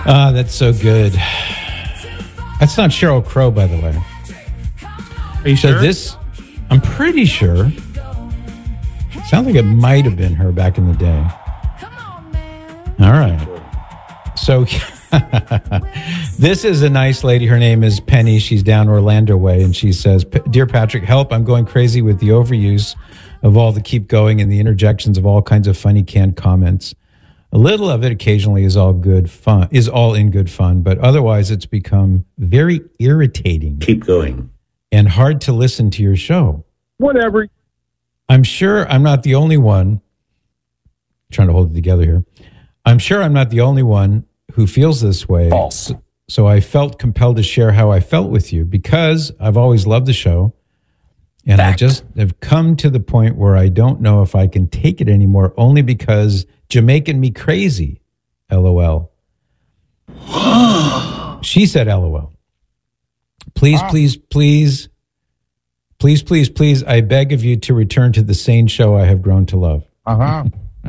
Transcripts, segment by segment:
Ah, that's so good. That's not Sheryl Crow, by the way. Are you sure? I'm pretty sure. Sounds like it might have been her back in the day. All right. So this is a nice lady. Her name is Penny. She's down Orlando way, and she says, "Dear Patrick, help. I'm going crazy with the overuse of all the keep going and the interjections of all kinds of funny canned comments. A little of it occasionally is all in good fun, but otherwise it's become very irritating. Keep going. And hard to listen to your show. Whatever. I'm sure I'm not the only one." Trying to hold it together here. "I'm sure I'm not the only one who feels this way. False. So I felt compelled to share how I felt with you because I've always loved the show. And Fact. I just have come to the point where I don't know if I can take it anymore, only because Jamaican me crazy. LOL." She said LOL. Please, I beg of you to return to the sane show I have grown to love. Uh-huh.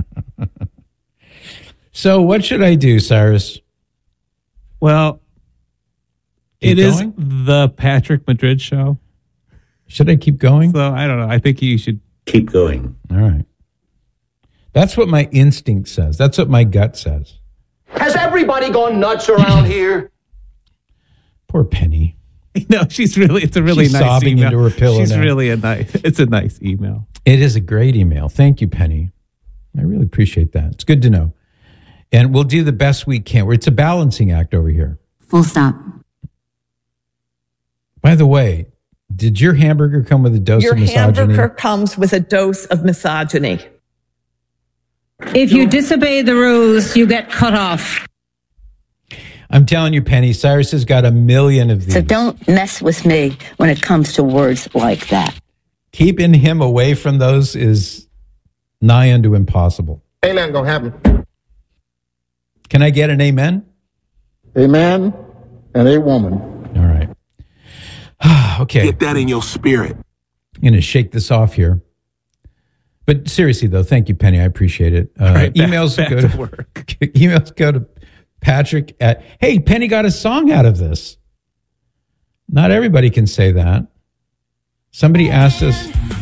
So what should I do, Cyrus? Well, Keep it is going? the Patrick Madrid show. Should I keep going? So I don't know. I think you should. Keep going. All right. That's what my instinct says. That's what my gut says. Has everybody gone nuts around here? Poor Penny. No, it's a really She's nice sobbing email. into her pillow She's now. it's a nice email. It is a great email. Thank you, Penny. I really appreciate that. It's good to know. And we'll do the best we can. It's a balancing act over here. Full stop. By the way, did your hamburger come with a dose Your of misogyny? hamburger comes with a dose of misogyny. If you disobey the rules, you get cut off. I'm telling you, Penny, Cyrus has got a million of these. So don't mess with me when it comes to words like that. Keeping him away from those is nigh unto impossible. Ain't nothing gonna happen. Can I get an amen? A man and a woman. All right. Okay. Get that in your spirit. I'm going to shake this off here. But seriously, though, thank you, Penny. I appreciate it. Right, emails back go to to work. Emails go to Patrick at, "Hey, Penny got a song out of this." Not everybody can say that. Somebody asked us,